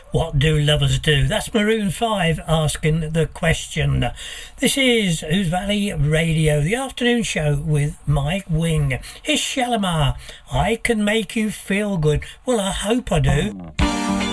What do lovers do? That's Maroon 5 asking the question. This is Who's Valley Radio, the afternoon show with Mike Wing. Here's Shalimar. I can make you feel good. Well, I hope I do.